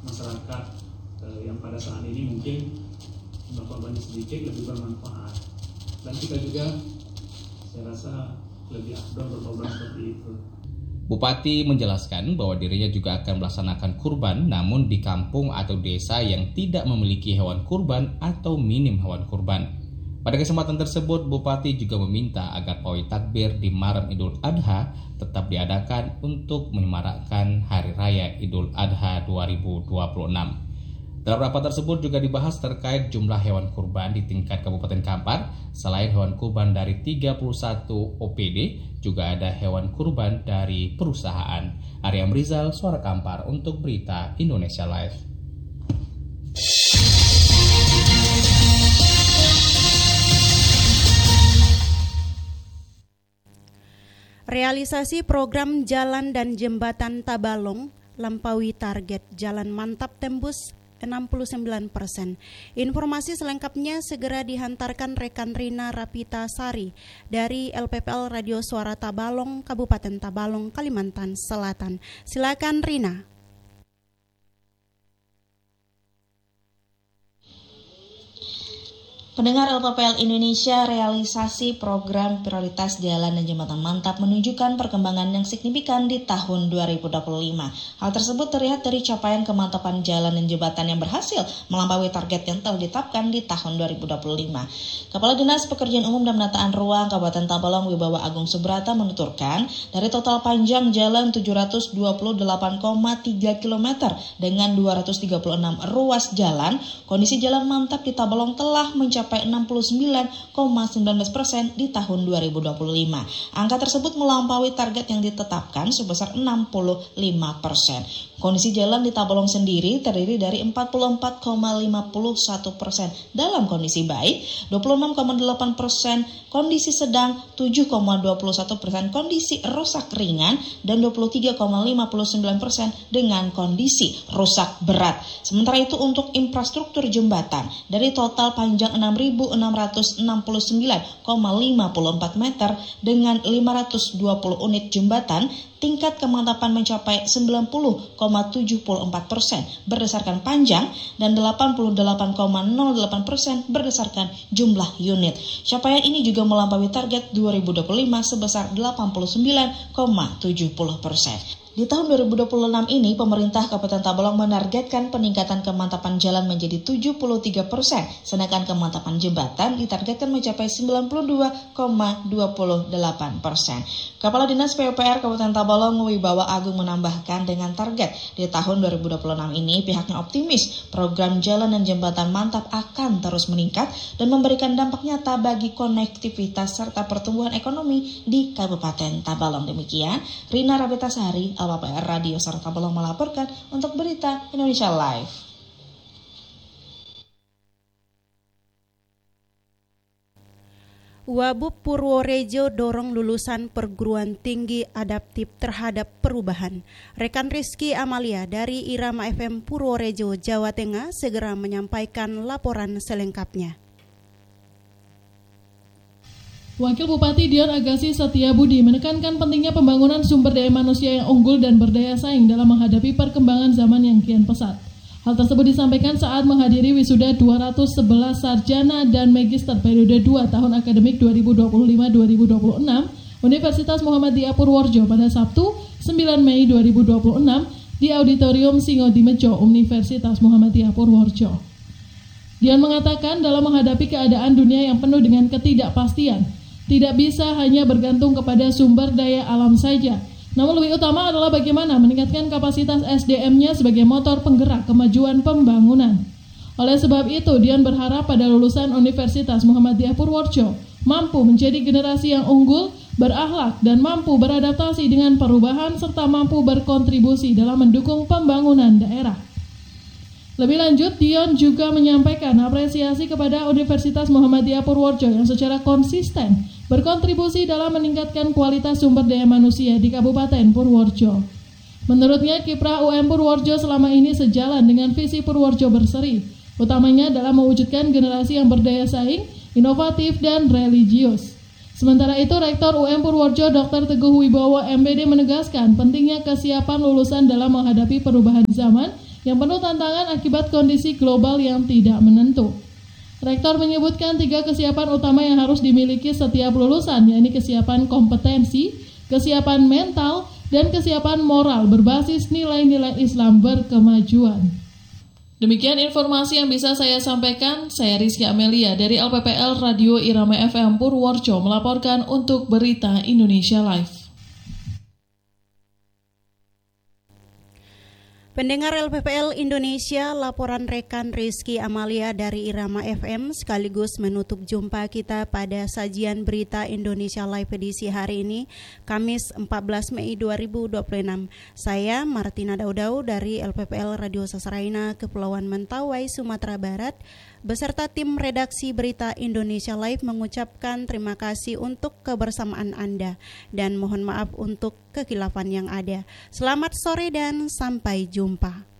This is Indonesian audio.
masyarakat yang pada saat ini mungkin korbannya sedikit lebih bermanfaat, dan kita juga saya rasa lebih afdal berkorban seperti itu. Bupati menjelaskan bahwa dirinya juga akan melaksanakan kurban namun di kampung atau desa yang tidak memiliki hewan kurban atau minim hewan kurban. Pada kesempatan tersebut, Bupati juga meminta agar pawai takbir di malam Idul Adha tetap diadakan untuk menyemarakkan Hari Raya Idul Adha 2026. Dalam rapat tersebut juga dibahas terkait jumlah hewan kurban di tingkat Kabupaten Kampar. Selain hewan kurban dari 31 OPD, juga ada hewan kurban dari perusahaan. Arya Rizal, Suara Kampar untuk Berita Indonesia Live. Realisasi program jalan dan jembatan Tabalong lampaui target, jalan mantap tembus 69%. Informasi selengkapnya segera dihantarkan rekan Rina Rapita Sari dari LPPL Radio Suara Tabalong, Kabupaten Tabalong, Kalimantan Selatan. Silakan Rina. Pendengar LPPL Indonesia, realisasi program prioritas jalan dan jembatan mantap menunjukkan perkembangan yang signifikan di tahun 2025. Hal tersebut terlihat dari capaian kemantapan jalan dan jembatan yang berhasil melampaui target yang telah ditetapkan di tahun 2025. Kepala Dinas Pekerjaan Umum dan Penataan Ruang Kabupaten Tabalong Wibawa Agung Subrata menuturkan, dari total panjang jalan 728,3 km dengan 236 ruas jalan, kondisi jalan mantap di Tabalong telah mencapai 69,19% di tahun 2025. Angka tersebut melampaui target yang ditetapkan sebesar 65%. Kondisi jalan di Tabalong sendiri terdiri dari 44,51% dalam kondisi baik, 26,8% kondisi sedang, 7,21% kondisi rusak ringan, dan 23,59% dengan kondisi rusak berat. Sementara itu untuk infrastruktur jembatan, dari total panjang 6.669,54 meter dengan 520 unit jembatan, tingkat kemantapan mencapai 90,74% berdasarkan panjang dan 88,08% berdasarkan jumlah unit. Capaian ini juga melampaui target 2025 sebesar 89,70%. Di tahun 2026 ini, pemerintah Kabupaten Tabalong menargetkan peningkatan kemantapan jalan menjadi 73%, sedangkan kemantapan jembatan ditargetkan mencapai 92,28%. Kepala Dinas PUPR Kabupaten Tabalong Wibawa Agung menambahkan, dengan target di tahun 2026 ini, pihaknya optimis program jalan dan jembatan mantap akan terus meningkat dan memberikan dampak nyata bagi konektivitas serta pertumbuhan ekonomi di Kabupaten Tabalong. Demikian, Rina Rapita Sari, LPPR Radio Suara Tabalong melaporkan untuk Berita Indonesia Live. Wabub Purworejo dorong lulusan perguruan tinggi adaptif terhadap perubahan. Rekan Rizky Amalia dari Irama FM Purworejo, Jawa Tengah segera menyampaikan laporan selengkapnya. Wakil Bupati Dion Agassi Setiabudi menekankan pentingnya pembangunan sumber daya manusia yang unggul dan berdaya saing dalam menghadapi perkembangan zaman yang kian pesat. Hal tersebut disampaikan saat menghadiri wisuda 211 sarjana dan magister periode 2 tahun akademik 2025-2026 Universitas Muhammadiyah Purworejo pada Sabtu 9 Mei 2026 di Auditorium Singodimejo Universitas Muhammadiyah Purworejo. Dion mengatakan dalam menghadapi keadaan dunia yang penuh dengan ketidakpastian, tidak bisa hanya bergantung kepada sumber daya alam saja, namun lebih utama adalah bagaimana meningkatkan kapasitas SDM-nya sebagai motor penggerak kemajuan pembangunan. Oleh sebab itu, Dion berharap pada lulusan Universitas Muhammadiyah Purworejo mampu menjadi generasi yang unggul, berakhlak, dan mampu beradaptasi dengan perubahan serta mampu berkontribusi dalam mendukung pembangunan daerah. Lebih lanjut, Dion juga menyampaikan apresiasi kepada Universitas Muhammadiyah Purworejo yang secara konsisten berkontribusi dalam meningkatkan kualitas sumber daya manusia di Kabupaten Purworejo. Menurutnya, kiprah UM Purworejo selama ini sejalan dengan visi Purworejo berseri, utamanya dalam mewujudkan generasi yang berdaya saing, inovatif, dan religius. Sementara itu, Rektor UM Purworejo Dr. Teguh Wibowo MPD menegaskan pentingnya kesiapan lulusan dalam menghadapi perubahan zaman yang penuh tantangan akibat kondisi global yang tidak menentu. Rektor menyebutkan 3 kesiapan utama yang harus dimiliki setiap lulusan, yakni kesiapan kompetensi, kesiapan mental, dan kesiapan moral berbasis nilai-nilai Islam berkemajuan. Demikian informasi yang bisa saya sampaikan. Saya Rizky Amelia dari LPPL Radio Irama FM Purworejo melaporkan untuk Berita Indonesia Live. Pendengar LPPL Indonesia, laporan rekan Rizky Amalia dari Irama FM sekaligus menutup jumpa kita pada sajian Berita Indonesia Live edisi hari ini, Kamis 14 Mei 2026. Saya Martina Daudau dari LPPL Radio Sasaraina, Kepulauan Mentawai, Sumatera Barat, beserta tim redaksi Berita Indonesia Live mengucapkan terima kasih untuk kebersamaan Anda dan mohon maaf untuk kekhilafan yang ada. Selamat sore dan sampai jumpa.